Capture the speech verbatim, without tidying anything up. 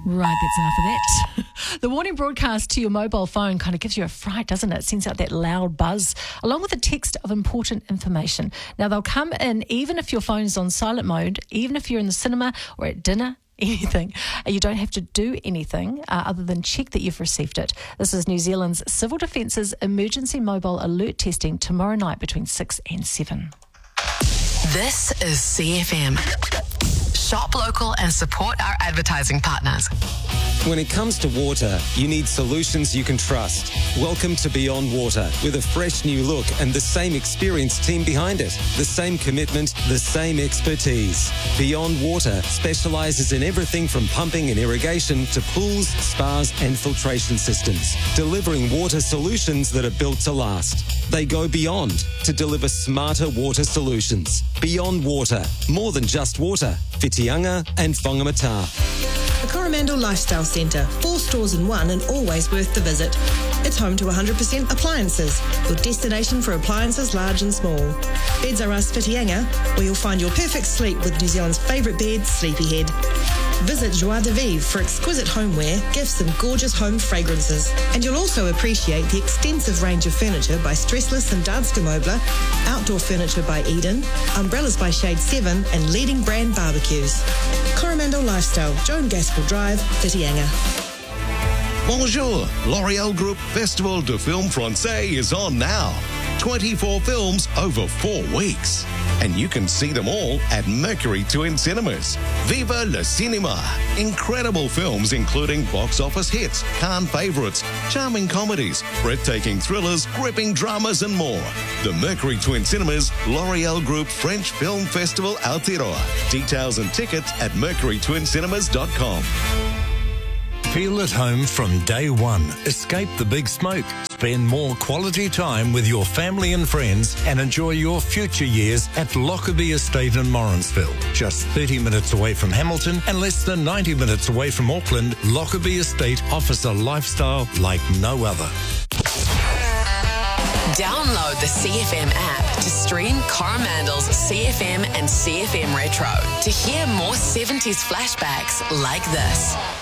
Right, that's enough of that. The warning broadcast to your mobile phone kind of gives you a fright, doesn't it? It sends out that loud buzz, along with a text of important information. Now, they'll come in even if your phone is on silent mode, even if you're in the cinema or at dinner, anything. You don't have to do anything uh, other than check that you've received it. This is New Zealand's Civil Defence's emergency mobile alert testing tomorrow night between six and seven. This is C F M. Shop local and support our advertising partners. When it comes to water, you need solutions you can trust. Welcome to Beyond Water, with a fresh new look and the same experienced team behind it. The same commitment, the same expertise. Beyond Water specialises in everything from pumping and irrigation to pools, spas and filtration systems, delivering water solutions that are built to last. They go beyond to deliver smarter water solutions. Beyond Water, more than just water. Whitianga and Whangamata. The Coromandel Lifestyle Centre, four stores in one and always worth the visit. It's home to one hundred percent appliances, your destination for appliances large and small. Beds R Us Whitianga, where you'll find your perfect sleep with New Zealand's favourite bed, Sleepyhead. Visit Joie de Vivre for exquisite homeware, gifts and gorgeous home fragrances. And you'll also appreciate the extensive range of furniture by Stressless and Danske Möbler, outdoor furniture by Eden, umbrellas by Shade seven and leading brand barbecues. Coromandel Lifestyle, Joan Gaskell Drive, Whitianga. Bonjour! L'Oréal Group Festival de Film Francais is on now. twenty-four films over four weeks. And you can see them all at Mercury Twin Cinemas. Viva le Cinema! Incredible films including box office hits, Cannes favourites, charming comedies, breathtaking thrillers, gripping dramas and more. The Mercury Twin Cinemas L'Oréal Group French Film Festival Aotearoa. Details and tickets at mercury twin cinemas dot com. Feel at home from day one. Escape the big smoke. Spend more quality time with your family and friends and enjoy your future years at Lockerbie Estate in Morrinsville. Just thirty minutes away from Hamilton and less than ninety minutes away from Auckland, Lockerbie Estate offers a lifestyle like no other. Download the C F M app to stream Coromandel's C F M and C F M Retro to hear more seventies flashbacks like this.